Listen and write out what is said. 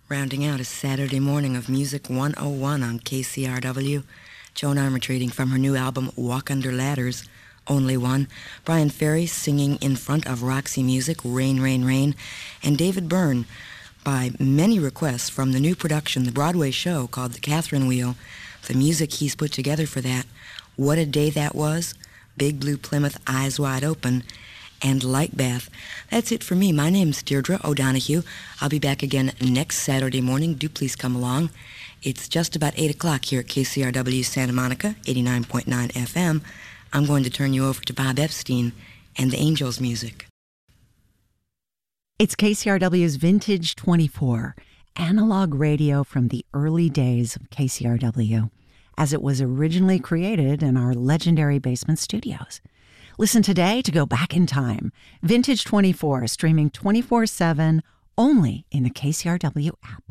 Rounding out a Saturday morning of Music 101 on KCRW, Joan Armatrading from her new album Walk Under Ladders, Only One, Brian Ferry singing in front of Roxy Music, Rain, Rain, Rain, and David Byrne, by many requests from the new production, the Broadway show called The Catherine Wheel, the music he's put together for that, What a Day That Was, Big Blue Plymouth, Eyes Wide Open, and Light Bath. That's it for me. My name's Deirdre O'Donoghue. I'll be back again next Saturday morning. Do please come along. It's just about 8 o'clock here at KCRW Santa Monica, 89.9 FM. I'm going to turn you over to Bob Epstein and the Angels music. It's KCRW's Vintage 24, analog radio from the early days of KCRW, as it was originally created in our legendary basement studios. Listen today to go back in time. Vintage 24, streaming 24/7, only in the KCRW app.